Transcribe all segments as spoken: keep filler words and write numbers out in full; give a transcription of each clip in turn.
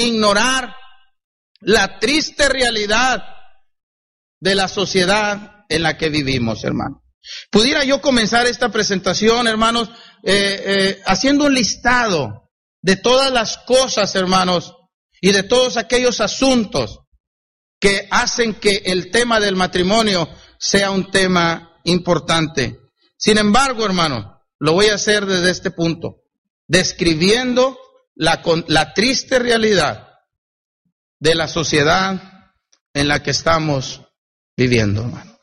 ignorar la triste realidad de la sociedad en la que vivimos, hermano. Pudiera yo comenzar esta presentación, hermanos, eh, eh, haciendo un listado de todas las cosas, hermanos, y de todos aquellos asuntos que hacen que el tema del matrimonio sea un tema importante. Sin embargo, hermano, lo voy a hacer desde este punto, describiendo la, la triste realidad de la sociedad en la que estamos viviendo, hermano.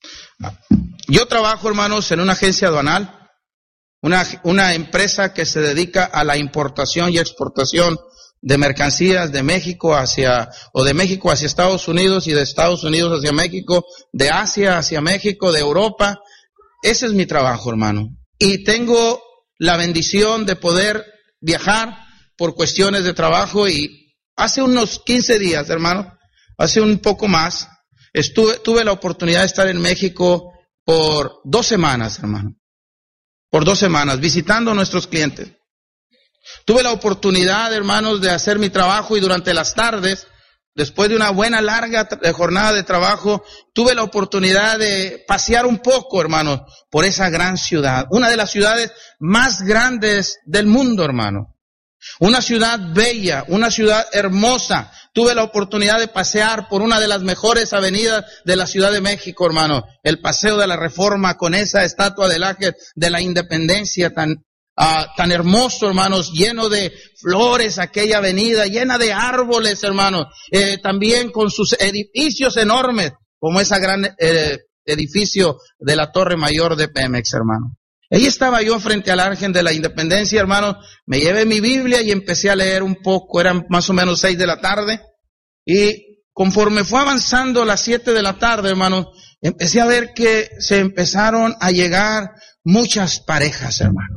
Yo trabajo, hermanos, en una agencia aduanal, una, una empresa que se dedica a la importación y exportación de mercancías de México hacia, o de México hacia Estados Unidos y de Estados Unidos hacia México, de Asia hacia México, de Europa. Ese es mi trabajo, hermano. Y tengo la bendición de poder viajar por cuestiones de trabajo, y hace unos quince días, hermano, hace un poco más, estuve, tuve la oportunidad de estar en México por dos semanas, hermano. Por dos semanas, visitando a nuestros clientes. Tuve la oportunidad, hermanos, de hacer mi trabajo, y durante las tardes, después de una buena larga jornada de trabajo, tuve la oportunidad de pasear un poco, hermanos, por esa gran ciudad. Una de las ciudades más grandes del mundo, hermano. Una ciudad bella, una ciudad hermosa. Tuve la oportunidad de pasear por una de las mejores avenidas de la Ciudad de México, hermano. El Paseo de la Reforma, con esa estatua del Ángel de la Independencia tan, uh, tan hermoso, hermanos, lleno de flores, aquella avenida, llena de árboles, hermanos. Eh, también con sus edificios enormes, como ese gran eh, edificio de la Torre Mayor de Pemex, hermano. Ahí estaba yo frente al Ángel de la Independencia, hermano. Me llevé mi Biblia y empecé a leer un poco. Eran más o menos seis de la tarde. Y conforme fue avanzando las siete de la tarde, hermano, empecé a ver que se empezaron a llegar muchas parejas, hermano.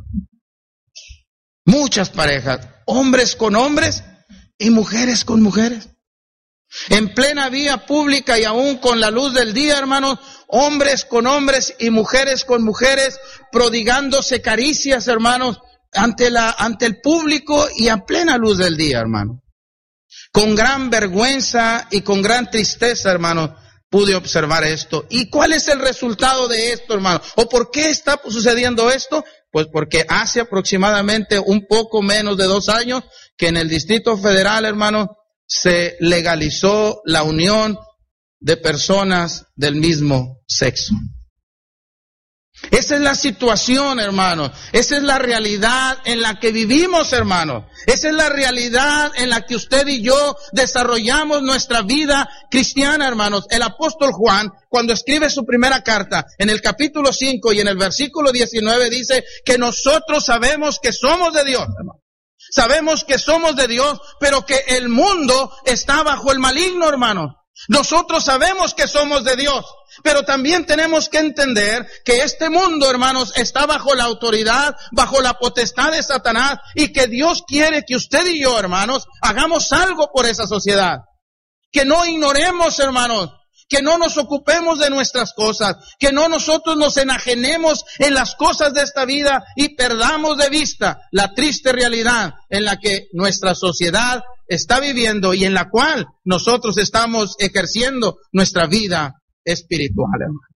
Muchas parejas. Hombres con hombres y mujeres con mujeres. En plena vía pública y aún con la luz del día, hermanos, hombres con hombres y mujeres con mujeres, prodigándose caricias, hermanos, ante la, ante el público y a plena luz del día, hermano. Con gran vergüenza y con gran tristeza, hermano, pude observar esto. ¿Y cuál es el resultado de esto, hermano? ¿O por qué está sucediendo esto? Pues porque hace aproximadamente un poco menos de dos años que en el Distrito Federal, hermano, se legalizó la unión de personas del mismo sexo. Esa es la situación, hermano. Esa es la realidad en la que vivimos, hermano. Esa es la realidad en la que usted y yo desarrollamos nuestra vida cristiana, hermanos. El apóstol Juan, cuando escribe su primera carta, en el capítulo cinco y en el versículo diecinueve, dice que nosotros sabemos que somos de Dios, hermano. Sabemos que somos de Dios, pero que el mundo está bajo el maligno, hermano. Nosotros sabemos que somos de Dios, pero también tenemos que entender que este mundo, hermanos, está bajo la autoridad, bajo la potestad de Satanás, y que Dios quiere que usted y yo, hermanos, hagamos algo por esa sociedad. Que no ignoremos, hermanos, que no nos ocupemos de nuestras cosas, que no nosotros nos enajenemos en las cosas de esta vida y perdamos de vista la triste realidad en la que nuestra sociedad está viviendo y en la cual nosotros estamos ejerciendo nuestra vida espiritual, hermano.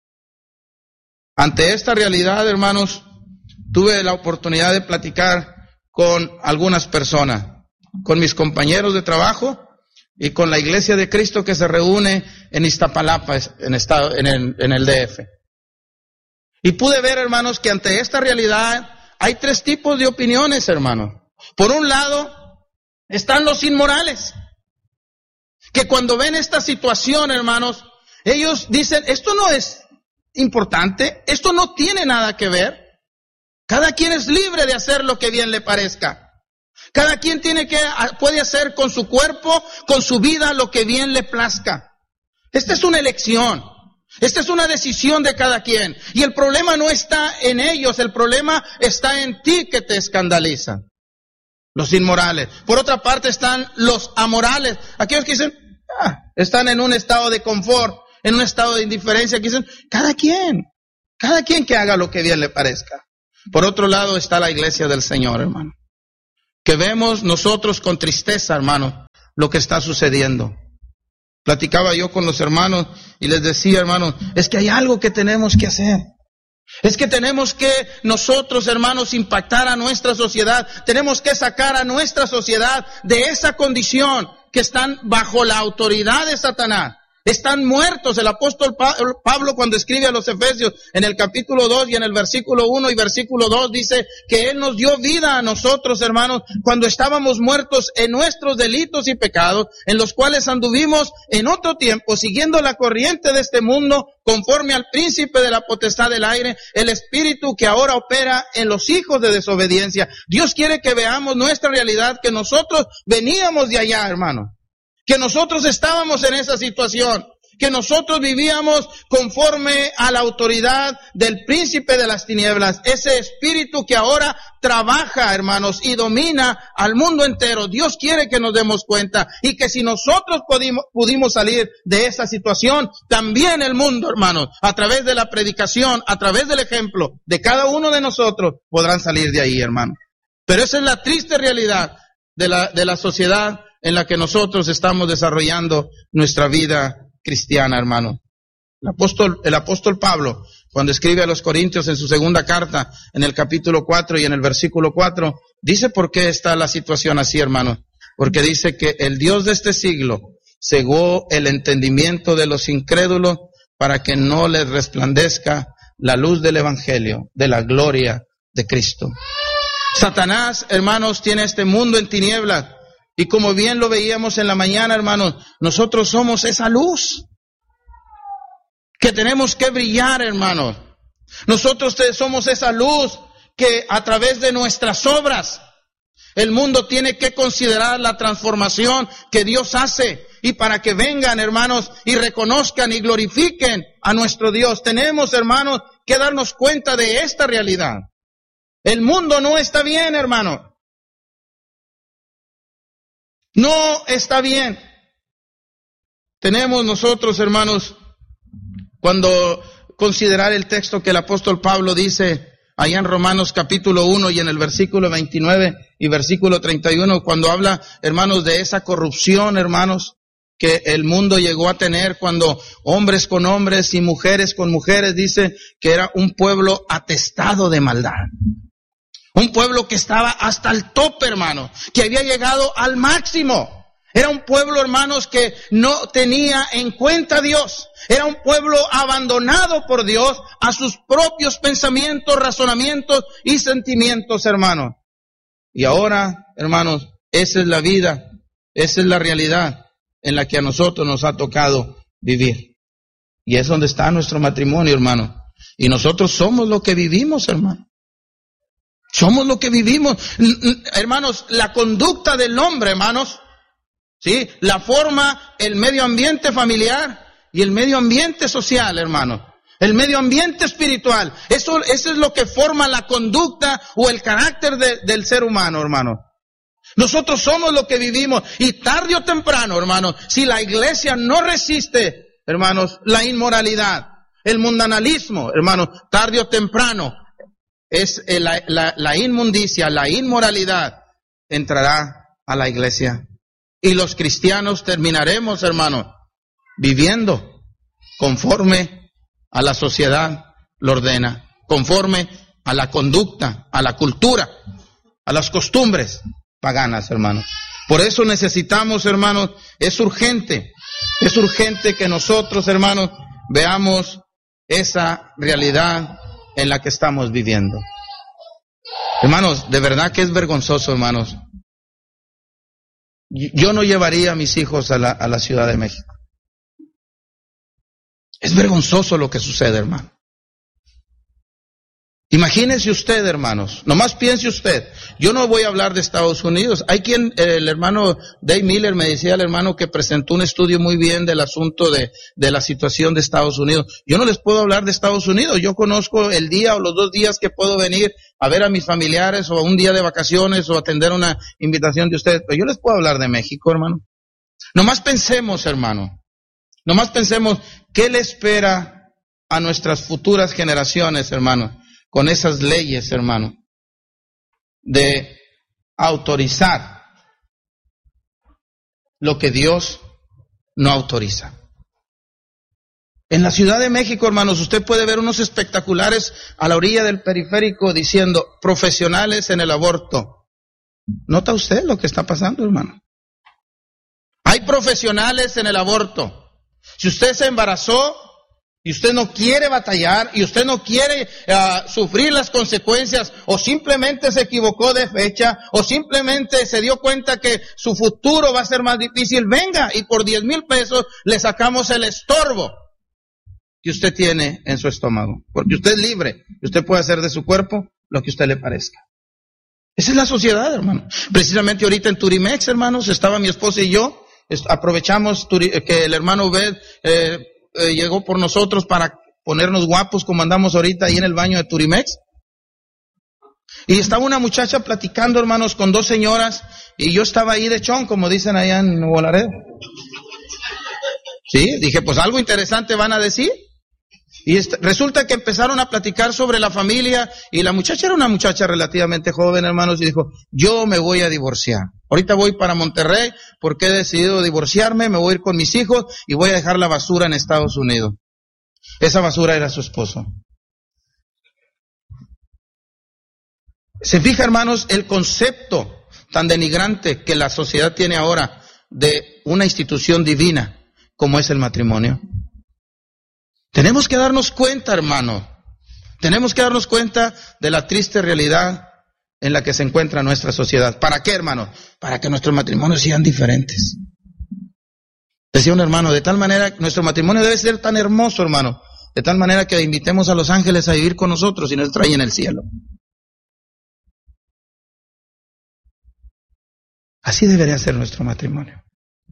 Ante esta realidad, hermanos, tuve la oportunidad de platicar con algunas personas, con mis compañeros de trabajo y con la Iglesia de Cristo que se reúne en Iztapalapa, en, estado, en, el, en el D F. Y pude ver, hermanos, que ante esta realidad hay tres tipos de opiniones, hermanos. Por un lado, están los inmorales, que cuando ven esta situación, hermanos, ellos dicen, esto no es importante, esto no tiene nada que ver. Cada quien es libre de hacer lo que bien le parezca. Cada quien tiene que, puede hacer con su cuerpo, con su vida, lo que bien le plazca. Esta es una elección. Esta es una decisión de cada quien. Y el problema no está en ellos, el problema está en ti que te escandaliza. Los inmorales. Por otra parte están los amorales. Aquellos que dicen, ah, están en un estado de confort, en un estado de indiferencia, que dicen, cada quien, cada quien que haga lo que bien le parezca. Por otro lado está la iglesia del Señor, hermano. Que vemos nosotros con tristeza, hermano, lo que está sucediendo. Platicaba yo con los hermanos y les decía, hermanos, es que hay algo que tenemos que hacer. Es que tenemos que nosotros, hermanos, impactar a nuestra sociedad. Tenemos que sacar a nuestra sociedad de esa condición que están bajo la autoridad de Satanás. Están muertos. El apóstol Pablo, cuando escribe a los Efesios en el capítulo dos y en el versículo uno y versículo dos, dice que Él nos dio vida a nosotros, hermanos, cuando estábamos muertos en nuestros delitos y pecados, en los cuales anduvimos en otro tiempo, siguiendo la corriente de este mundo, conforme al príncipe de la potestad del aire, el espíritu que ahora opera en los hijos de desobediencia. Dios quiere que veamos nuestra realidad, que nosotros veníamos de allá, hermano. Que nosotros estábamos en esa situación, que nosotros vivíamos conforme a la autoridad del príncipe de las tinieblas, ese espíritu que ahora trabaja, hermanos, y domina al mundo entero. Dios quiere que nos demos cuenta y que si nosotros pudimos, pudimos salir de esa situación, también el mundo, hermanos, a través de la predicación, a través del ejemplo de cada uno de nosotros, podrán salir de ahí, hermano. Pero esa es la triste realidad de la, de la sociedad en la que nosotros estamos desarrollando nuestra vida cristiana, hermano. El apóstol, el apóstol Pablo, cuando escribe a los Corintios en su segunda carta, en el capítulo cuatro y en el versículo cuatro, dice por qué está la situación así, hermano. Porque dice que el Dios de este siglo cegó el entendimiento de los incrédulos para que no les resplandezca la luz del evangelio, de la gloria de Cristo. Satanás, hermanos, tiene este mundo en tinieblas. Y como bien lo veíamos en la mañana, hermanos, nosotros somos esa luz que tenemos que brillar, hermanos. Nosotros somos esa luz que a través de nuestras obras el mundo tiene que considerar la transformación que Dios hace. Y para que vengan, hermanos, y reconozcan y glorifiquen a nuestro Dios, tenemos, hermanos, que darnos cuenta de esta realidad. El mundo no está bien, hermano. No está bien. Tenemos nosotros, hermanos, cuando considerar el texto que el apóstol Pablo dice allá en Romanos capítulo uno y en el versículo veintinueve y versículo treinta y uno, cuando habla, hermanos, de esa corrupción, hermanos, que el mundo llegó a tener cuando hombres con hombres y mujeres con mujeres, dice que era un pueblo atestado de maldad. Un pueblo que estaba hasta el tope, hermano, que había llegado al máximo. Era un pueblo, hermanos, que no tenía en cuenta a Dios. Era un pueblo abandonado por Dios a sus propios pensamientos, razonamientos y sentimientos, hermanos. Y ahora, hermanos, esa es la vida, esa es la realidad en la que a nosotros nos ha tocado vivir. Y es donde está nuestro matrimonio, hermano. Y nosotros somos lo que vivimos, hermano. Somos lo que vivimos. Hermanos, la conducta del hombre, hermanos, ¿sí? La forma, el medio ambiente familiar y el medio ambiente social, hermanos. El medio ambiente espiritual. Eso, eso es lo que forma la conducta o el carácter de, del ser humano, hermano. Nosotros somos lo que vivimos. Y tarde o temprano, hermanos, si la iglesia no resiste, hermanos, la inmoralidad, el mundanalismo, hermanos, tarde o temprano, es la, la, la inmundicia, la inmoralidad entrará a la iglesia. Y los cristianos terminaremos, hermano, viviendo conforme a la sociedad lo ordena, conforme a la conducta, a la cultura, a las costumbres paganas, hermanos. Por eso necesitamos, hermanos, es urgente, es urgente que nosotros, hermanos, veamos esa realidad en la que estamos viviendo. Hermanos, de verdad que es vergonzoso, hermanos. Yo no llevaría a mis hijos a la, a la Ciudad de México. Es vergonzoso lo que sucede, hermano. Imagínese usted, hermanos, nomás piense usted. Yo no voy a hablar de Estados Unidos. Hay quien, el hermano Dave Miller me decía, el hermano que presentó un estudio muy bien del asunto de, de la situación de Estados Unidos. Yo no les puedo hablar de Estados Unidos. Yo conozco el día o los dos días que puedo venir a ver a mis familiares o un día de vacaciones o atender una invitación de ustedes. Pero yo les puedo hablar de México, hermano. Nomás pensemos, hermano. Nomás pensemos, ¿qué le espera a nuestras futuras generaciones, hermano? Con esas leyes, hermano, de autorizar lo que Dios no autoriza. En la Ciudad de México, hermanos, usted puede ver unos espectaculares a la orilla del periférico diciendo profesionales en el aborto. ¿Nota usted lo que está pasando, hermano? Hay profesionales en el aborto. Si usted se embarazó y usted no quiere batallar y usted no quiere uh, sufrir las consecuencias, o simplemente se equivocó de fecha, o simplemente se dio cuenta que su futuro va a ser más difícil, venga y por diez mil pesos le sacamos el estorbo que usted tiene en su estómago. Porque usted es libre y usted puede hacer de su cuerpo lo que a usted le parezca. Esa es la sociedad, hermano. Precisamente ahorita en Turimex, hermanos, estaba mi esposa y yo, aprovechamos que el hermano Obed eh, eh, llegó por nosotros para ponernos guapos como andamos ahorita ahí en el baño de Turimex. Y estaba una muchacha platicando, hermanos, con dos señoras, y yo estaba ahí de chon, como dicen allá en Nuevo Laredo. Sí, dije, pues algo interesante van a decir. Y est- resulta que empezaron a platicar sobre la familia, y la muchacha era una muchacha relativamente joven, hermanos, y dijo, yo me voy a divorciar. Ahorita voy para Monterrey porque he decidido divorciarme, me voy a ir con mis hijos y voy a dejar la basura en Estados Unidos. Esa basura era su esposo. Se fija, hermanos, el concepto tan denigrante que la sociedad tiene ahora de una institución divina como es el matrimonio. Tenemos que darnos cuenta, hermano, tenemos que darnos cuenta de la triste realidad en la que se encuentra nuestra sociedad. ¿Para qué, hermano? Para que nuestros matrimonios sean diferentes. Decía un hermano, de tal manera, nuestro matrimonio debe ser tan hermoso, hermano, de tal manera que invitemos a los ángeles a vivir con nosotros y nos traen el cielo. Así debería ser nuestro matrimonio.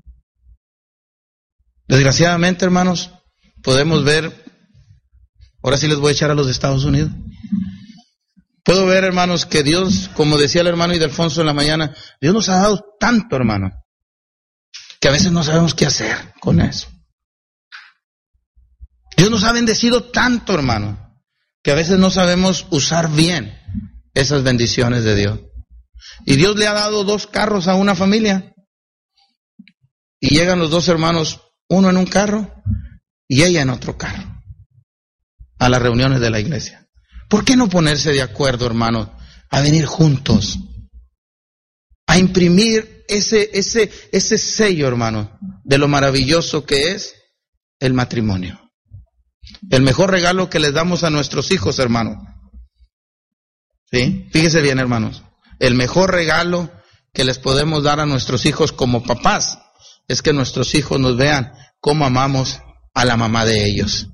Desgraciadamente, hermanos, podemos ver, ahora sí les voy a echar a los de Estados Unidos. Puedo ver, hermanos, que Dios, como decía el hermano Ildefonso en la mañana, Dios nos ha dado tanto, hermano, que a veces no sabemos qué hacer con eso. Dios nos ha bendecido tanto, hermano, que a veces no sabemos usar bien esas bendiciones de Dios. Y Dios le ha dado dos carros a una familia, y llegan los dos hermanos, uno en un carro y ella en otro carro, a las reuniones de la iglesia. ¿Por qué no ponerse de acuerdo, hermano, a venir juntos, a imprimir ese, ese, ese sello, hermano, de lo maravilloso que es el matrimonio? El mejor regalo que les damos a nuestros hijos, hermano. ¿Sí? Fíjese bien, hermanos. El mejor regalo que les podemos dar a nuestros hijos como papás es que nuestros hijos nos vean cómo amamos a la mamá de ellos.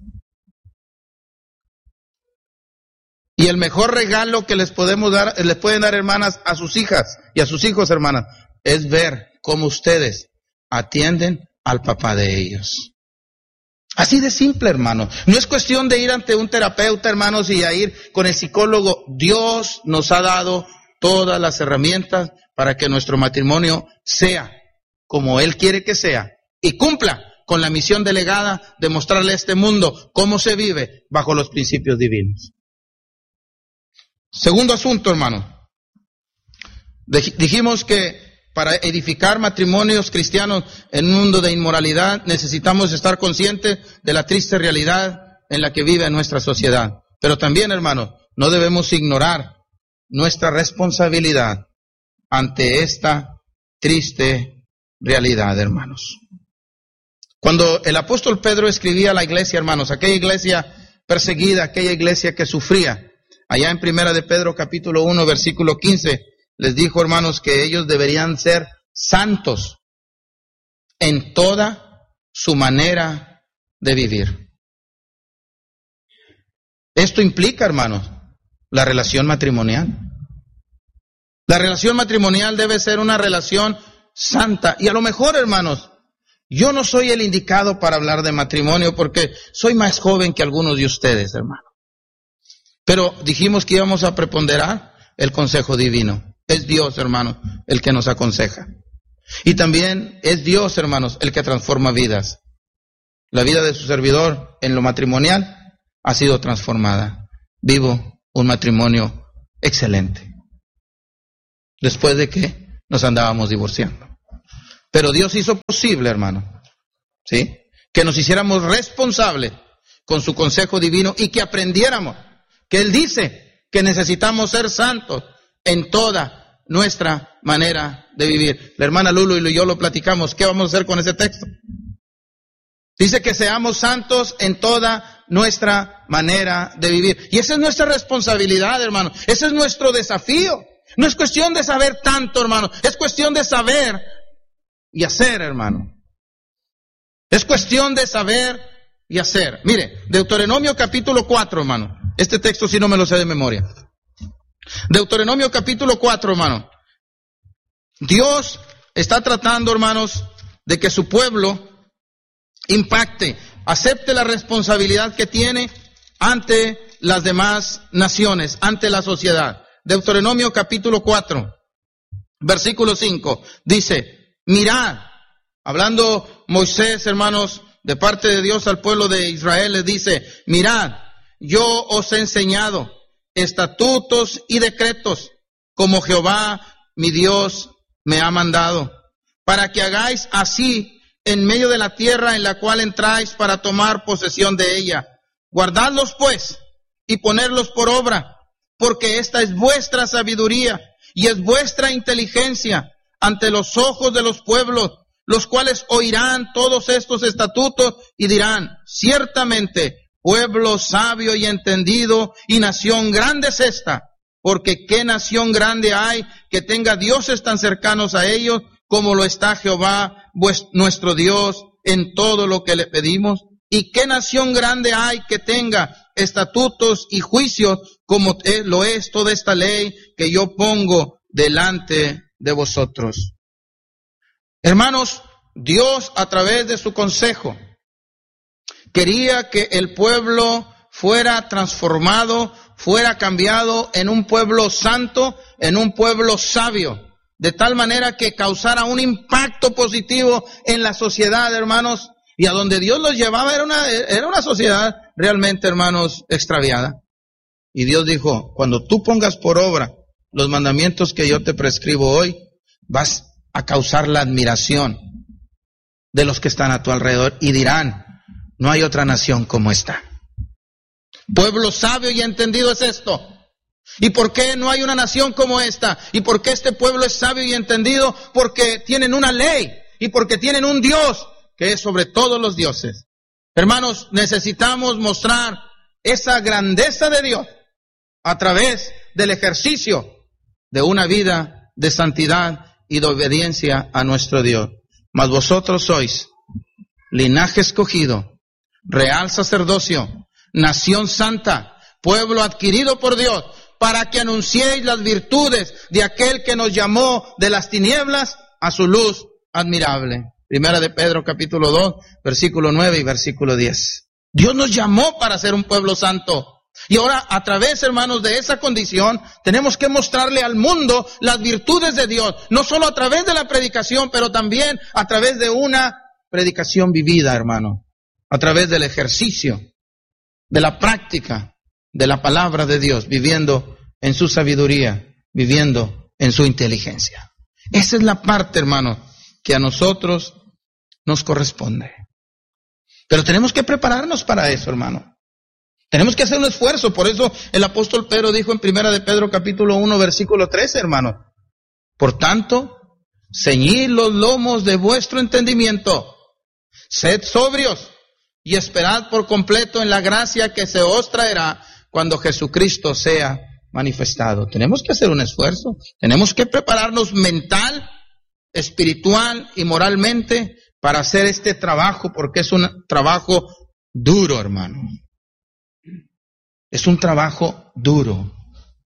Y el mejor regalo que les podemos dar, les pueden dar, hermanas, a sus hijas y a sus hijos, hermanas, es ver cómo ustedes atienden al papá de ellos. Así de simple, hermano. No es cuestión de ir ante un terapeuta, hermanos, y a ir con el psicólogo. Dios nos ha dado todas las herramientas para que nuestro matrimonio sea como Él quiere que sea y cumpla con la misión delegada de mostrarle a este mundo cómo se vive bajo los principios divinos. Segundo asunto, hermano. Dijimos que para edificar matrimonios cristianos en un mundo de inmoralidad necesitamos estar conscientes de la triste realidad en la que vive nuestra sociedad. Pero también, hermano, no debemos ignorar nuestra responsabilidad ante esta triste realidad, hermanos. Cuando el apóstol Pedro escribía a la iglesia, hermanos, aquella iglesia perseguida, aquella iglesia que sufría, allá en Primera de Pedro capítulo uno, versículo quince, les dijo, hermanos, que ellos deberían ser santos en toda su manera de vivir. Esto implica, hermanos, la relación matrimonial. La relación matrimonial debe ser una relación santa. Y a lo mejor, hermanos, yo no soy el indicado para hablar de matrimonio porque soy más joven que algunos de ustedes, hermano. Pero dijimos que íbamos a preponderar el consejo divino. Es Dios, hermano, el que nos aconseja. Y también es Dios, hermanos, el que transforma vidas. La vida de su servidor en lo matrimonial ha sido transformada. Vivo un matrimonio excelente. Después de que nos andábamos divorciando. Pero Dios hizo posible, hermano, ¿sí?, que nos hiciéramos responsables con su consejo divino y que aprendiéramos que Él dice que necesitamos ser santos en toda nuestra manera de vivir. La hermana Lulu y yo lo platicamos. ¿Qué vamos a hacer con ese texto? Dice que seamos santos en toda nuestra manera de vivir. Y esa es nuestra responsabilidad, hermano. Ese es nuestro desafío. No es cuestión de saber tanto, hermano. Es cuestión de saber y hacer, hermano. Es cuestión de saber y hacer. Mire, Deuteronomio capítulo cuatro, hermano. Este texto sí no me lo sé de memoria. Deuteronomio capítulo cuatro, hermano. Dios está tratando, hermanos, de que su pueblo impacte, acepte la responsabilidad que tiene ante las demás naciones, ante la sociedad. Deuteronomio capítulo cuatro, versículo cinco, dice, mirad, hablando Moisés, hermanos, de parte de Dios al pueblo de Israel, les dice, mirad, yo os he enseñado estatutos y decretos, como Jehová mi Dios me ha mandado, para que hagáis así en medio de la tierra en la cual entráis para tomar posesión de ella. Guardadlos pues y ponerlos por obra, porque esta es vuestra sabiduría y es vuestra inteligencia ante los ojos de los pueblos, los cuales oirán todos estos estatutos y dirán, ciertamente, pueblo sabio y entendido y nación grande es esta, porque qué nación grande hay que tenga dioses tan cercanos a ellos como lo está Jehová, pues, nuestro Dios, en todo lo que le pedimos. Y qué nación grande hay que tenga estatutos y juicios como lo es toda esta ley que yo pongo delante de vosotros. Hermanos, Dios a través de su consejo quería que el pueblo fuera transformado, fuera cambiado en un pueblo santo, en un pueblo sabio, de tal manera que causara un impacto positivo en la sociedad, hermanos, y a donde Dios los llevaba era una, era una sociedad realmente, hermanos, extraviada. Y Dios dijo, cuando tú pongas por obra los mandamientos que yo te prescribo hoy, vas a causar la admiración de los que están a tu alrededor y dirán, no hay otra nación como esta. Pueblo sabio y entendido es esto. ¿Y por qué no hay una nación como esta? ¿Y por qué este pueblo es sabio y entendido? Porque tienen una ley y porque tienen un Dios que es sobre todos los dioses. Hermanos, necesitamos mostrar esa grandeza de Dios a través del ejercicio de una vida de santidad y de obediencia a nuestro Dios. Mas vosotros sois linaje escogido, real sacerdocio, nación santa, pueblo adquirido por Dios, para que anunciéis las virtudes de aquel que nos llamó de las tinieblas a su luz admirable. Primera de Pedro capítulo dos, versículo nueve y versículo diez. Dios nos llamó para ser un pueblo santo. Y ahora, a través, hermanos, de esa condición, tenemos que mostrarle al mundo las virtudes de Dios. No solo a través de la predicación, pero también a través de una predicación vivida, hermano. A través del ejercicio, de la práctica de la palabra de Dios, viviendo en su sabiduría, viviendo en su inteligencia. Esa es la parte, hermano, que a nosotros nos corresponde. Pero tenemos que prepararnos para eso, hermano. Tenemos que hacer un esfuerzo. Por eso el apóstol Pedro dijo en Primera de Pedro capítulo uno, versículo trece, hermano. Por tanto, ceñid los lomos de vuestro entendimiento, sed sobrios y esperad por completo en la gracia que se os traerá cuando Jesucristo sea manifestado. Tenemos que hacer un esfuerzo. Tenemos que prepararnos mental, espiritual y moralmente para hacer este trabajo, porque es un trabajo duro, hermano. Es un trabajo duro.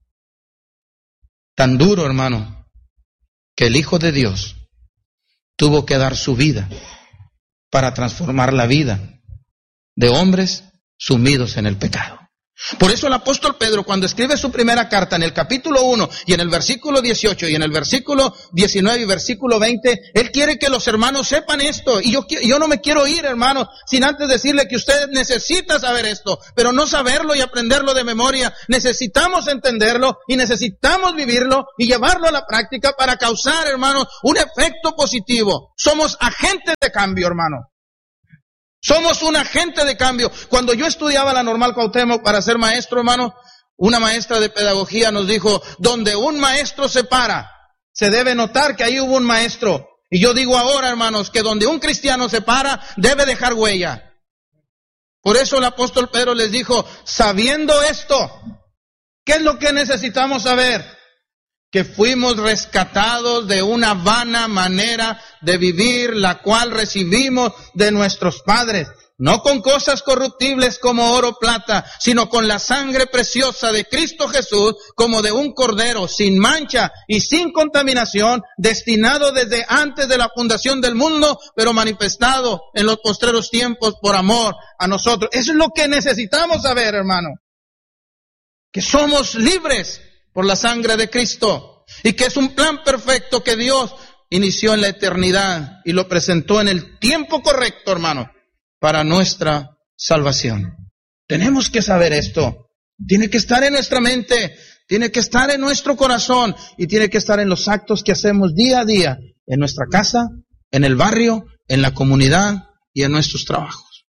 Tan duro, hermano, que el Hijo de Dios tuvo que dar su vida para transformar la vida de hombres sumidos en el pecado. Por eso el apóstol Pedro, cuando escribe su primera carta en el capítulo uno y en el versículo dieciocho y en el versículo diecinueve y versículo veinte, él quiere que los hermanos sepan esto. Y yo, yo no me quiero ir, hermanos, sin antes decirle que usted necesita saber esto, pero no saberlo y aprenderlo de memoria. Necesitamos entenderlo y necesitamos vivirlo y llevarlo a la práctica para causar, hermanos, un efecto positivo. Somos agentes de cambio, hermano. Somos un agente de cambio. Cuando yo estudiaba la Normal Cuauhtémoc para ser maestro, hermano, una maestra de pedagogía nos dijo, donde un maestro se para, se debe notar que ahí hubo un maestro. Y yo digo ahora, hermanos, que donde un cristiano se para, debe dejar huella. Por eso el apóstol Pedro les dijo, sabiendo esto, ¿qué es lo que necesitamos saber? Que fuimos rescatados de una vana manera de vivir, la cual recibimos de nuestros padres, no con cosas corruptibles como oro o plata, sino con la sangre preciosa de Cristo Jesús, como de un cordero, sin mancha y sin contaminación, destinado desde antes de la fundación del mundo, pero manifestado en los postreros tiempos por amor a nosotros. Eso es lo que necesitamos saber, hermano, que somos libres por la sangre de Cristo, y que es un plan perfecto que Dios inició en la eternidad y lo presentó en el tiempo correcto, hermano, para nuestra salvación. Tenemos que saber esto. Tiene que estar en nuestra mente, tiene que estar en nuestro corazón y tiene que estar en los actos que hacemos día a día, en nuestra casa, en el barrio, en la comunidad y en nuestros trabajos.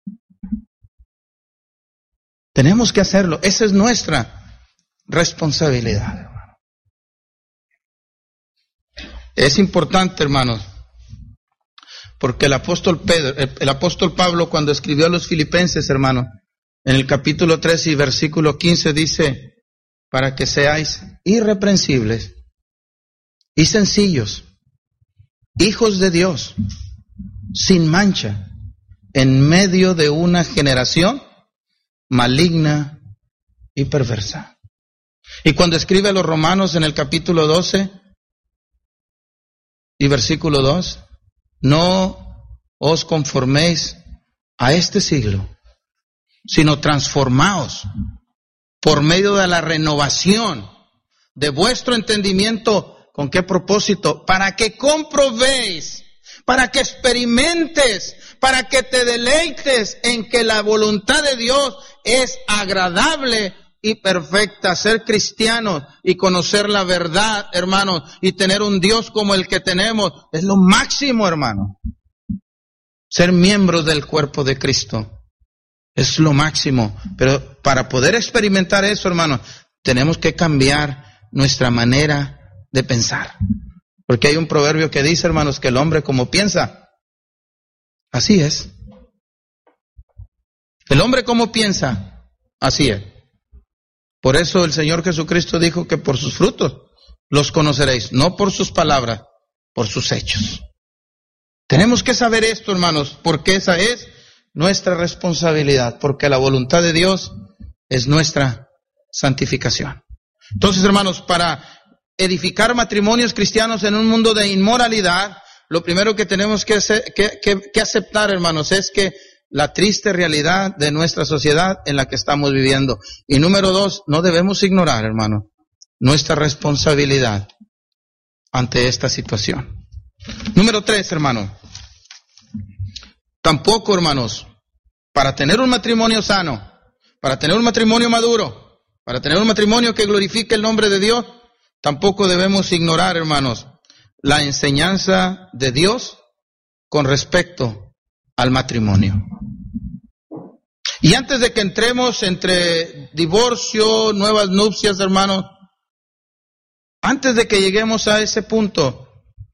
Tenemos que hacerlo. Esa es nuestra responsabilidad, hermano. Es importante, hermanos, porque el apóstol Pedro, el, el apóstol Pablo, cuando escribió a los filipenses, hermano, en el capítulo trece y versículo quince dice, para que seáis irreprensibles y sencillos, hijos de Dios, sin mancha, en medio de una generación maligna y perversa. Y cuando escribe a los romanos en el capítulo doce y versículo dos, no os conforméis a este siglo, sino transformaos por medio de la renovación de vuestro entendimiento. ¿Con qué propósito? Para que comprobéis, para que experimentes, para que te deleites en que la voluntad de Dios es agradable y perfecta. Ser cristianos y conocer la verdad, hermanos, y tener un Dios como el que tenemos, es lo máximo, hermano. Ser miembros del cuerpo de Cristo es lo máximo. Pero para poder experimentar eso, hermano, tenemos que cambiar nuestra manera de pensar. Porque hay un proverbio que dice, hermanos, que el hombre como piensa, así es. El hombre como piensa, así es. Por eso el Señor Jesucristo dijo que por sus frutos los conoceréis, no por sus palabras, por sus hechos. Tenemos que saber esto, hermanos, porque esa es nuestra responsabilidad, porque la voluntad de Dios es nuestra santificación. Entonces, hermanos, para edificar matrimonios cristianos en un mundo de inmoralidad, lo primero que tenemos que, hacer, que, que, que aceptar, hermanos, es que la triste realidad de nuestra sociedad en la que estamos viviendo. Y número dos, no debemos ignorar, hermano, nuestra responsabilidad ante esta situación. Número tres, hermano, tampoco, hermanos, para tener un matrimonio sano, para tener un matrimonio maduro, para tener un matrimonio que glorifique el nombre de Dios, tampoco debemos ignorar, hermanos, la enseñanza de Dios con respecto al matrimonio. Y antes de que entremos entre divorcio, nuevas nupcias, hermanos, antes de que lleguemos a ese punto,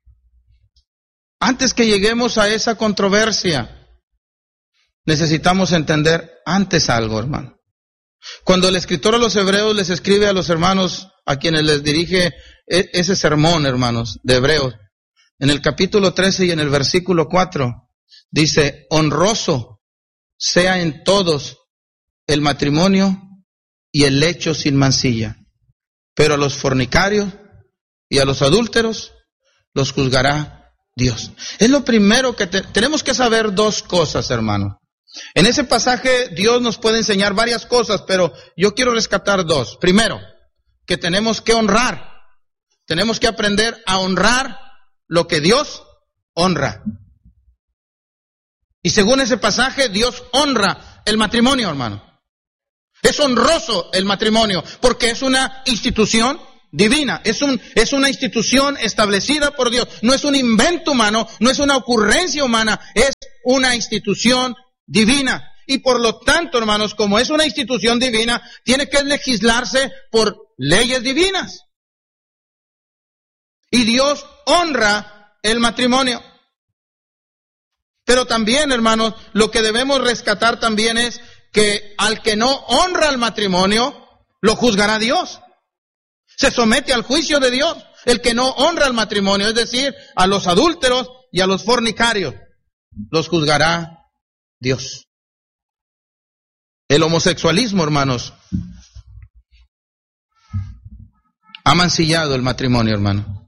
antes que lleguemos a esa controversia, necesitamos entender antes algo, hermano. Cuando el escritor a los Hebreos les escribe a los hermanos a quienes les dirige ese sermón, hermanos, de Hebreos, en el capítulo trece y en el versículo cuatro, dice, honroso sea en todos el matrimonio y el lecho sin mancilla, pero a los fornicarios y a los adúlteros los juzgará Dios. Es lo primero que te, tenemos que saber dos cosas, hermano. En ese pasaje Dios nos puede enseñar varias cosas, pero yo quiero rescatar dos. Primero, que tenemos que honrar. Tenemos que aprender a honrar lo que Dios honra. Y según ese pasaje, Dios honra el matrimonio, hermano. Es honroso el matrimonio, porque es una institución divina, es un, es una institución establecida por Dios. No es un invento humano, no es una ocurrencia humana, es una institución divina. Y por lo tanto, hermanos, como es una institución divina, tiene que legislarse por leyes divinas. Y Dios honra el matrimonio. Pero también, hermanos, lo que debemos rescatar también es que al que no honra el matrimonio, lo juzgará Dios. Se somete al juicio de Dios. El que no honra el matrimonio, es decir, a los adúlteros y a los fornicarios, los juzgará Dios. El homosexualismo, hermanos, ha mancillado el matrimonio, hermano.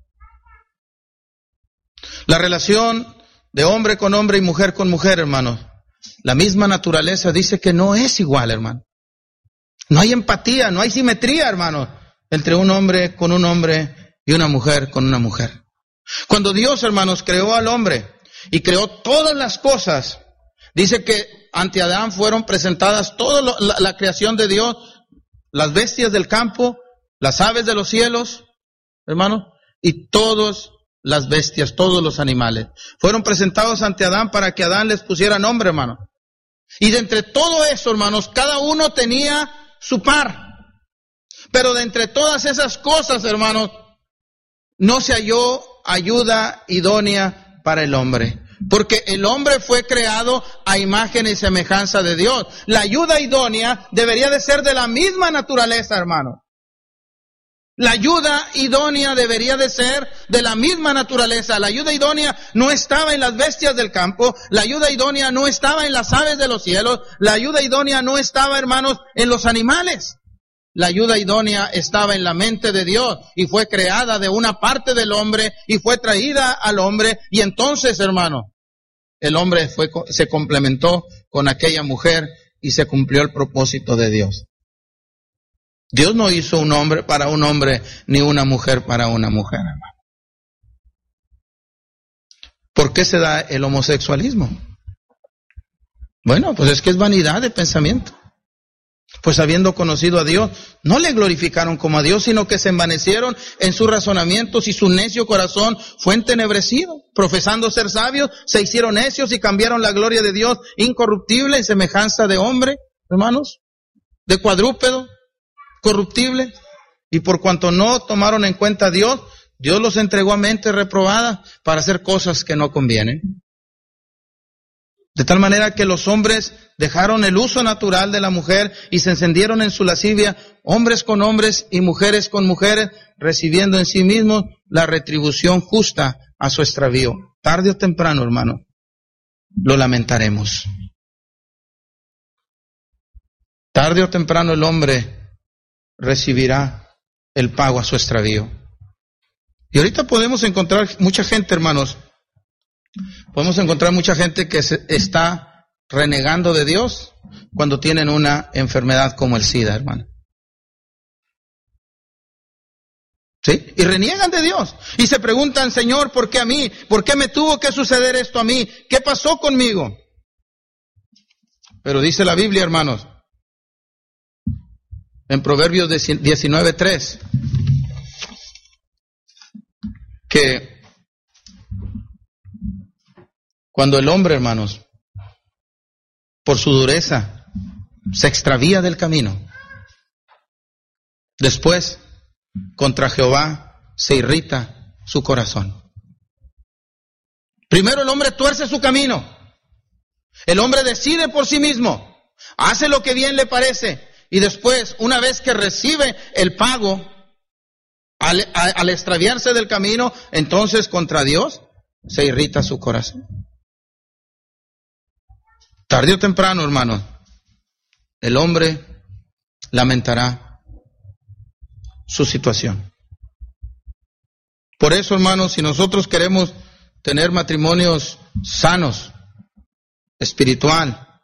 La relación de hombre con hombre y mujer con mujer, hermano, la misma naturaleza dice que no es igual, hermano. No hay empatía, no hay simetría, hermano, entre un hombre con un hombre y una mujer con una mujer. Cuando Dios, hermanos, creó al hombre y creó todas las cosas, dice que ante Adán fueron presentadas toda lo, la, la creación de Dios, las bestias del campo, las aves de los cielos, hermano, y todas las bestias, todos los animales. Fueron presentados ante Adán para que Adán les pusiera nombre, hermano. Y de entre todo eso, hermanos, cada uno tenía su par. Pero de entre todas esas cosas, hermanos, no se halló ayuda idónea para el hombre. Porque el hombre fue creado a imagen y semejanza de Dios. La ayuda idónea debería de ser de la misma naturaleza, hermano. La ayuda idónea debería de ser de la misma naturaleza. La ayuda idónea no estaba en las bestias del campo. La ayuda idónea no estaba en las aves de los cielos. La ayuda idónea no estaba, hermanos, en los animales. La ayuda idónea estaba en la mente de Dios y fue creada de una parte del hombre y fue traída al hombre. Y entonces, hermano, el hombre fue, se complementó con aquella mujer y se cumplió el propósito de Dios. Dios no hizo un hombre para un hombre ni una mujer para una mujer, hermano. ¿Por qué se da el homosexualismo? Bueno, pues es que es vanidad de pensamiento. Pues habiendo conocido a Dios, no le glorificaron como a Dios, sino que se envanecieron en sus razonamientos y su necio corazón fue entenebrecido. Profesando ser sabios, se hicieron necios y cambiaron la gloria de Dios incorruptible en semejanza de hombre, hermanos, de cuadrúpedo, corruptible. Y por cuanto no tomaron en cuenta a Dios, Dios los entregó a mente reprobada para hacer cosas que no convienen. De tal manera que los hombres dejaron el uso natural de la mujer y se encendieron en su lascivia, hombres con hombres y mujeres con mujeres, recibiendo en sí mismos la retribución justa a su extravío. Tarde o temprano, hermano, lo lamentaremos. Tarde o temprano el hombre recibirá el pago a su extravío. Y ahorita podemos encontrar mucha gente, hermanos, podemos encontrar mucha gente que se está renegando de Dios cuando tienen una enfermedad como el SIDA, hermano. ¿Sí? Y reniegan de Dios. Y se preguntan, Señor, ¿por qué a mí? ¿Por qué me tuvo que suceder esto a mí? ¿Qué pasó conmigo? Pero dice la Biblia, hermanos, en Proverbios diecinueve tres, que cuando el hombre, hermanos, por su dureza, se extravía del camino, después, contra Jehová, se irrita su corazón. Primero el hombre tuerce su camino. El hombre decide por sí mismo, hace lo que bien le parece, y después, una vez que recibe el pago, al, al extraviarse del camino, entonces contra Dios, se irrita su corazón. Tarde o temprano, hermano, el hombre lamentará su situación. Por eso, hermanos, si nosotros queremos tener matrimonios sanos, espiritual,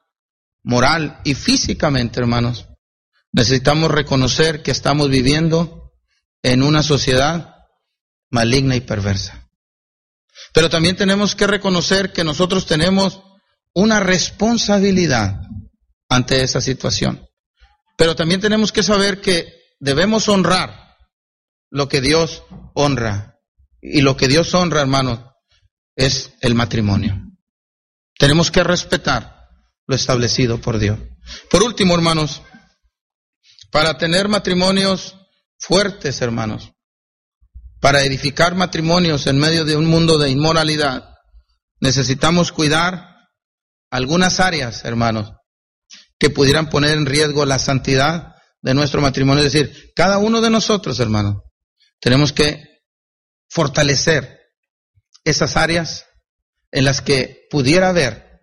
moral y físicamente, hermanos. Necesitamos reconocer que estamos viviendo en una sociedad maligna y perversa. Pero también tenemos que reconocer que nosotros tenemos una responsabilidad ante esa situación. Pero también tenemos que saber que debemos honrar lo que Dios honra. Y lo que Dios honra, hermanos, es el matrimonio. Tenemos que respetar lo establecido por Dios. Por último, hermanos, para tener matrimonios fuertes, hermanos, para edificar matrimonios en medio de un mundo de inmoralidad, necesitamos cuidar algunas áreas, hermanos, que pudieran poner en riesgo la santidad de nuestro matrimonio. Es decir, cada uno de nosotros, hermanos, tenemos que fortalecer esas áreas en las que pudiera haber,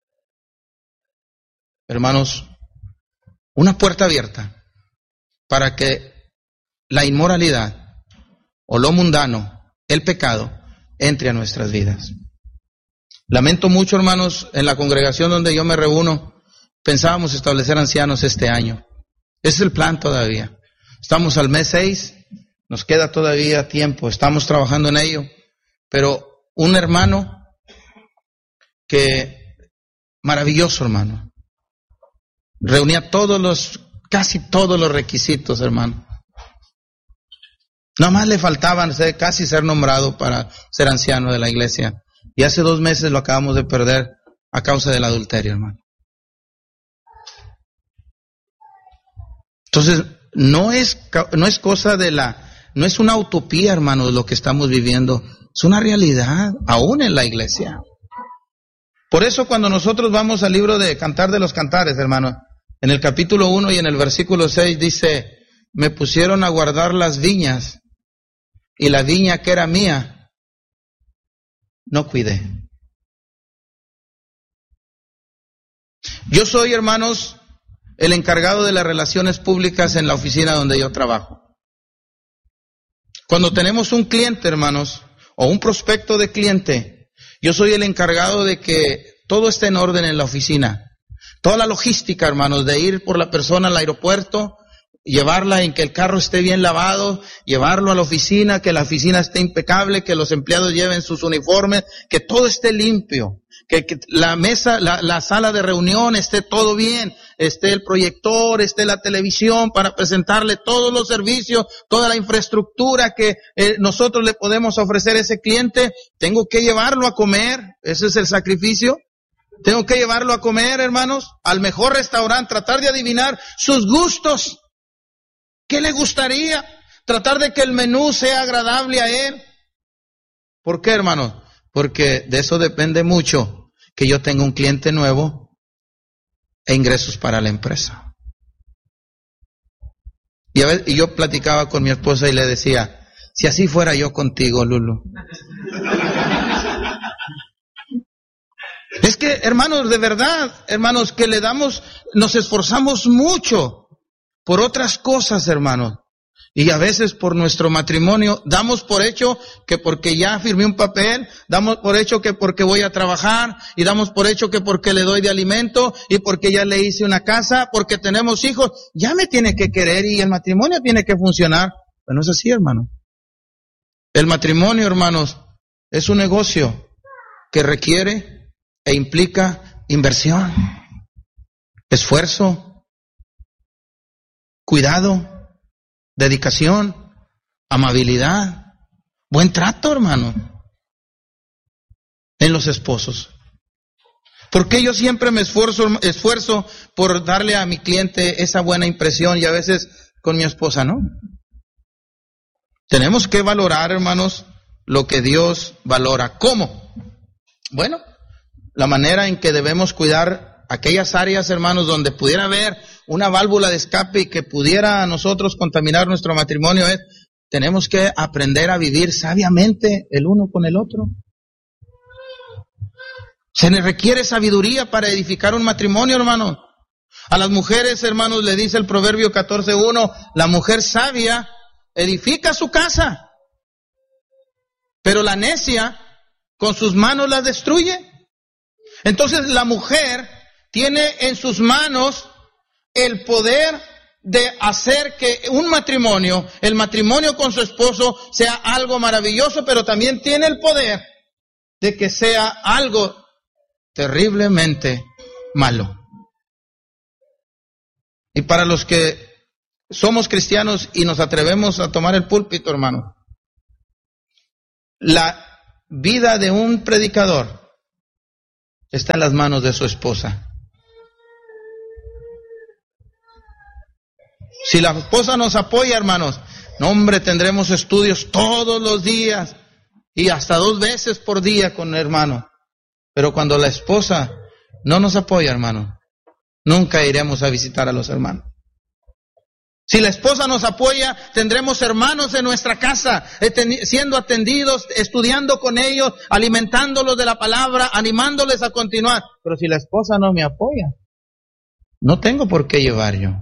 hermanos, una puerta abierta para que la inmoralidad o lo mundano, el pecado, entre a nuestras vidas. Lamento mucho, hermanos, en la congregación donde yo me reúno, pensábamos establecer ancianos este año. Ese es el plan todavía. Estamos al mes seis, nos queda todavía tiempo, estamos trabajando en ello. Pero un hermano que, maravilloso hermano, reunía todos los, casi todos los requisitos, hermano. Nada más le faltaban ser, casi ser nombrado para ser anciano de la iglesia. Y hace dos meses lo acabamos de perder a causa del adulterio, hermano. Entonces, no es, no es cosa de la, no es una utopía, hermanos, lo que estamos viviendo. Es una realidad, aún en la iglesia. Por eso cuando nosotros vamos al libro de Cantar de los Cantares, hermano, en el capítulo uno y en el versículo seis dice, me pusieron a guardar las viñas, y la viña que era mía, no cuidé. Yo soy, hermanos, el encargado de las relaciones públicas en la oficina donde yo trabajo. Cuando tenemos un cliente, hermanos, o un prospecto de cliente, yo soy el encargado de que todo esté en orden en la oficina. Toda la logística, hermanos, de ir por la persona al aeropuerto, llevarla en que el carro esté bien lavado, llevarlo a la oficina, que la oficina esté impecable, que los empleados lleven sus uniformes, que todo esté limpio, que, que la mesa, la, la sala de reunión esté todo bien, esté el proyector, esté la televisión para presentarle todos los servicios, toda la infraestructura que eh, nosotros le podemos ofrecer a ese cliente. Tengo que llevarlo a comer, ese es el sacrificio. Tengo que llevarlo a comer, hermanos, al mejor restaurante, tratar de adivinar sus gustos. ¿Qué le gustaría? Tratar de que el menú sea agradable a él. ¿Por qué, hermano? Porque de eso depende mucho que yo tenga un cliente nuevo e ingresos para la empresa. Y, a ver, y yo platicaba con mi esposa y le decía, si así fuera yo contigo, Lulu. Es que, hermanos, de verdad, hermanos, que le damos, nos esforzamos mucho por otras cosas, hermanos. Y a veces por nuestro matrimonio damos por hecho que porque ya firmé un papel, damos por hecho que porque voy a trabajar, y damos por hecho que porque le doy de alimento, y porque ya le hice una casa, porque tenemos hijos, ya me tiene que querer y el matrimonio tiene que funcionar. Pero no es así, hermano. El matrimonio, hermanos, es un negocio que requiere e implica inversión, esfuerzo, cuidado, dedicación, amabilidad, buen trato, hermano, en los esposos. Porque yo siempre me esfuerzo, esfuerzo por darle a mi cliente esa buena impresión, y a veces con mi esposa no. Tenemos que valorar, hermanos, lo que Dios valora. ¿Cómo? Bueno, la manera en que debemos cuidar aquellas áreas, hermanos, donde pudiera haber una válvula de escape y que pudiera a nosotros contaminar nuestro matrimonio es, tenemos que aprender a vivir sabiamente el uno con el otro. Se le requiere sabiduría para edificar un matrimonio, hermano. A las mujeres, hermanos, le dice el Proverbio catorce uno, la mujer sabia edifica su casa, pero la necia con sus manos la destruye. Entonces la mujer tiene en sus manos el poder de hacer que un matrimonio, el matrimonio con su esposo, sea algo maravilloso, pero también tiene el poder de que sea algo terriblemente malo. Y para los que somos cristianos y nos atrevemos a tomar el púlpito, hermano, la vida de un predicador está en las manos de su esposa. Si la esposa nos apoya, hermanos, no, hombre, tendremos estudios todos los días y hasta dos veces por día con el hermano. Pero cuando la esposa no nos apoya, hermano, nunca iremos a visitar a los hermanos. Si la esposa nos apoya, tendremos hermanos en nuestra casa, siendo atendidos, estudiando con ellos, alimentándolos de la palabra, animándoles a continuar. Pero si la esposa no me apoya, no tengo por qué llevar yo.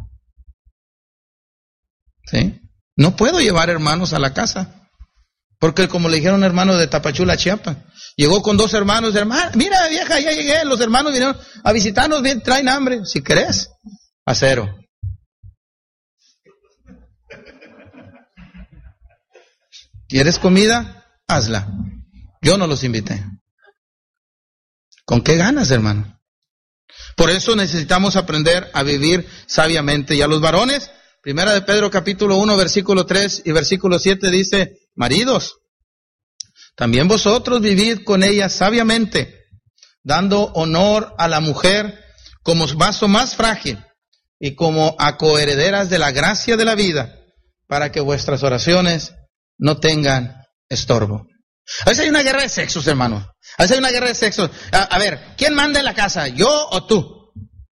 ¿Sí? No puedo llevar hermanos a la casa. Porque como le dijeron hermanos de Tapachula, Chiapas, llegó con dos hermanos, hermano, mira vieja, ya llegué, los hermanos vinieron a visitarnos, bien, traen hambre, si querés, a cero. ¿Quieres comida? Hazla. Yo no los invité. ¿Con qué ganas, hermano? Por eso necesitamos aprender a vivir sabiamente. Y a los varones, Primera de Pedro capítulo uno, versículo tres y versículo siete dice, maridos, también vosotros vivid con ella sabiamente, dando honor a la mujer como vaso más frágil y como a coherederas de la gracia de la vida, para que vuestras oraciones no tengan estorbo. A veces hay una guerra de sexos, hermano. A veces hay una guerra de sexos. A, a ver, ¿quién manda en la casa? ¿Yo o tú?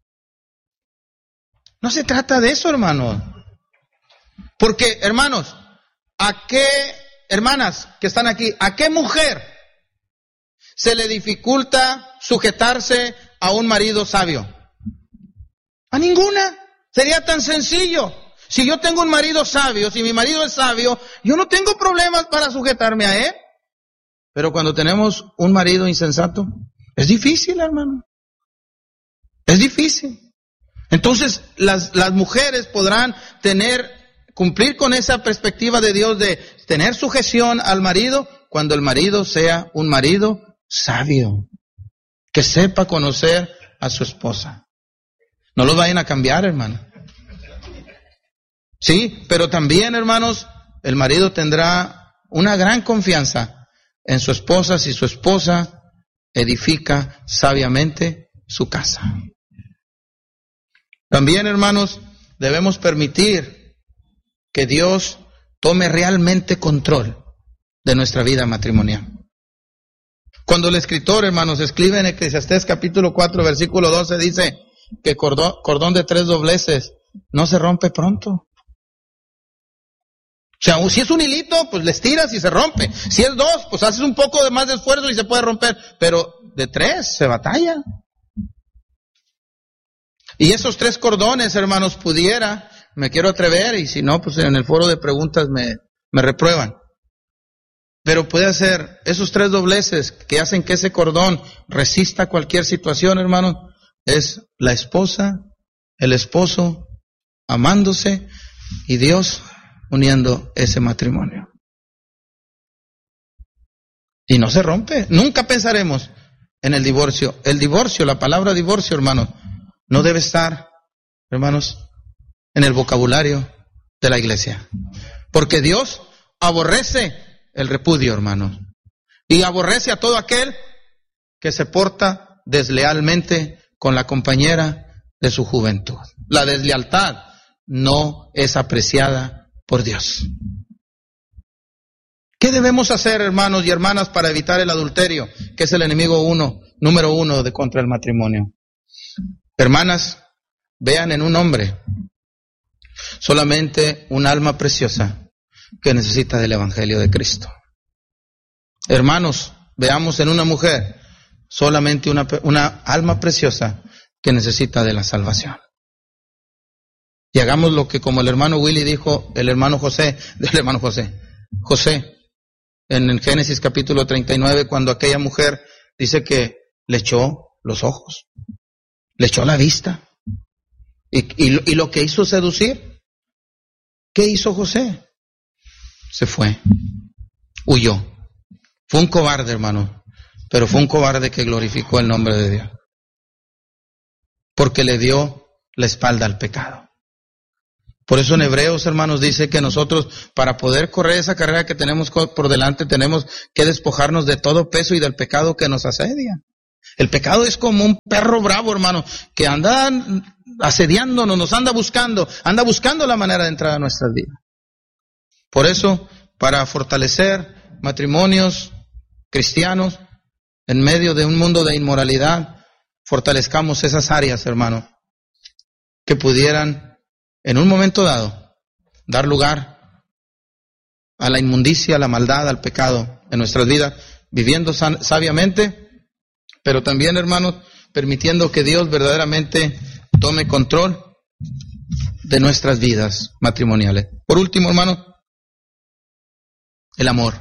No se trata de eso, hermano. Porque, hermanos, ¿a qué, hermanas que están aquí, a qué mujer se le dificulta sujetarse a un marido sabio? A ninguna. Sería tan sencillo. Si yo tengo un marido sabio, si mi marido es sabio, yo no tengo problemas para sujetarme a él. Pero cuando tenemos un marido insensato, es difícil, hermano. Es difícil. Entonces, las, las mujeres podrán tener, cumplir con esa perspectiva de Dios de tener sujeción al marido cuando el marido sea un marido sabio, que sepa conocer a su esposa. No lo vayan a cambiar, hermano. Sí, pero también, hermanos, el marido tendrá una gran confianza en su esposa si su esposa edifica sabiamente su casa. También, hermanos, debemos permitir que Dios tome realmente control de nuestra vida matrimonial. Cuando el escritor, hermanos, escribe en Eclesiastés capítulo cuatro, versículo doce, dice que cordón, cordón de tres dobleces no se rompe pronto. O sea, si es un hilito, pues le estiras y se rompe. Si es dos, pues haces un poco de más de esfuerzo y se puede romper. Pero de tres se batalla. Y esos tres cordones, hermanos, pudiera, me quiero atrever, y si no, pues en el foro de preguntas me, me reprueban. Pero puede ser esos tres dobleces que hacen que ese cordón resista cualquier situación, hermanos, es la esposa, el esposo, amándose, y Dios uniendo ese matrimonio. Y no se rompe. Nunca pensaremos en el divorcio. El divorcio, la palabra divorcio, hermanos, no debe estar, hermanos, en el vocabulario de la iglesia. Porque Dios aborrece el repudio, hermanos. Y aborrece a todo aquel que se porta deslealmente con la compañera de su juventud. La deslealtad no es apreciada por Dios. ¿Qué debemos hacer, hermanos y hermanas, para evitar el adulterio, que es el enemigo uno, número uno de contra el matrimonio? Hermanas, vean en un hombre solamente un alma preciosa que necesita del Evangelio de Cristo. Hermanos, veamos en una mujer solamente una, una alma preciosa que necesita de la salvación. Y hagamos lo que, como el hermano Willy dijo, el hermano José, el hermano José, José, en el Génesis capítulo treinta y nueve, cuando aquella mujer dice que le echó los ojos. Le echó la vista. Y, y, y lo que hizo seducir, ¿qué hizo José? Se fue, huyó. Fue un cobarde, hermano, pero fue un cobarde que glorificó el nombre de Dios, porque le dio la espalda al pecado. Por eso en Hebreos, hermanos, dice que nosotros, para poder correr esa carrera que tenemos por delante, tenemos que despojarnos de todo peso y del pecado que nos asedia. El pecado es como un perro bravo, hermano, que anda asediándonos, nos anda buscando, anda buscando la manera de entrar a nuestras vidas. Por eso, para fortalecer matrimonios cristianos en medio de un mundo de inmoralidad, fortalezcamos esas áreas, hermano, que pudieran en un momento dado dar lugar a la inmundicia, a la maldad, al pecado en nuestras vidas, viviendo san- sabiamente, pero también, hermanos, permitiendo que Dios verdaderamente tome control de nuestras vidas matrimoniales. Por último, hermano, el amor.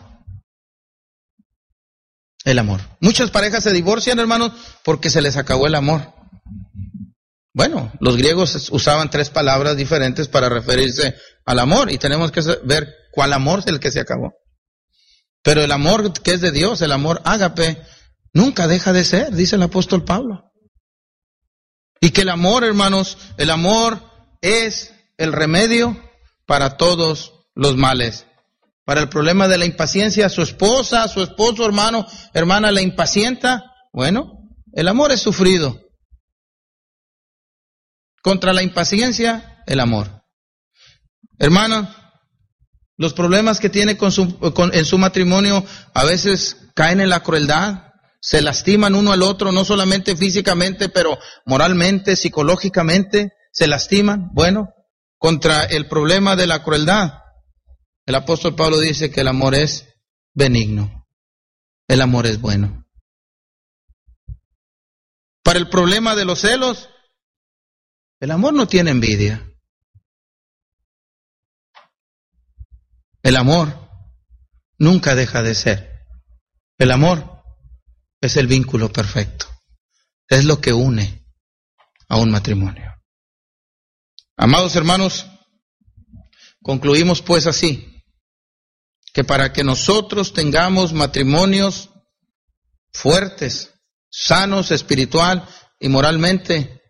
El amor. Muchas parejas se divorcian, hermanos, porque se les acabó el amor. Bueno, los griegos usaban tres palabras diferentes para referirse al amor y tenemos que ver cuál amor es el que se acabó. Pero el amor que es de Dios, el amor ágape, nunca deja de ser, dice el apóstol Pablo. Y que el amor, hermanos, el amor es el remedio para todos los males. Para el problema de la impaciencia, su esposa, su esposo, hermano, hermana, la impacienta. Bueno, el amor es sufrido. Contra la impaciencia, el amor. Hermano, los problemas que tiene con su, con, en su matrimonio a veces caen en la crueldad, se lastiman uno al otro, no solamente físicamente, pero moralmente, psicológicamente, se lastiman. Bueno, contra el problema de la crueldad, el apóstol Pablo dice que el amor es benigno, el amor es bueno. Para el problema de los celos, el amor no tiene envidia. El amor nunca deja de ser. El amor es el vínculo perfecto. Es lo que une a un matrimonio. Amados hermanos, concluimos pues así, que para que nosotros tengamos matrimonios fuertes, sanos espiritual y moralmente,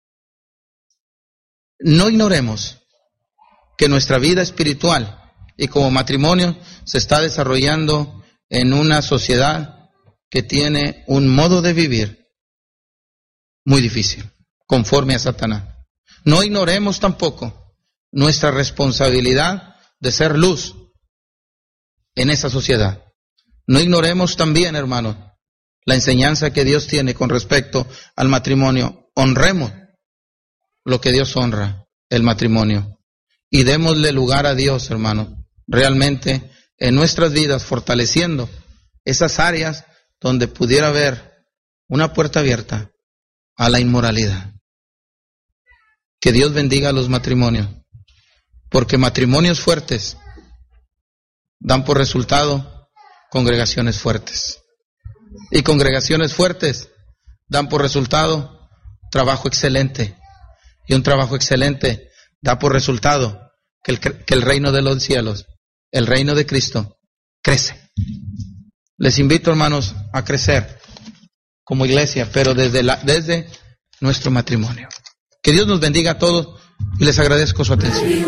no ignoremos que nuestra vida espiritual y como matrimonio se está desarrollando en una sociedad que tiene un modo de vivir muy difícil, conforme a Satanás. No ignoremos tampoco nuestra responsabilidad de ser luz en esa sociedad. No ignoremos también, hermanos, la enseñanza que Dios tiene con respecto al matrimonio. Honremos lo que Dios honra, el matrimonio. Y démosle lugar a Dios, hermanos, realmente en nuestras vidas, fortaleciendo esas áreas donde pudiera haber una puerta abierta a la inmoralidad. Que Dios bendiga a los matrimonios, porque matrimonios fuertes dan por resultado congregaciones fuertes. Y congregaciones fuertes dan por resultado trabajo excelente. Y un trabajo excelente da por resultado que el, que el reino de los cielos, el reino de Cristo, crece. Les invito, hermanos, a crecer como iglesia, pero desde, la, desde nuestro matrimonio. Que Dios nos bendiga a todos y les agradezco su atención.